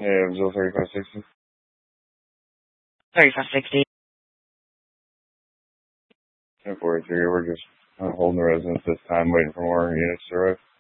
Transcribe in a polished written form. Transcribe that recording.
Yeah, it was 3560. 3560. 1043. We're just holding the residence this time, waiting for more units to arrive.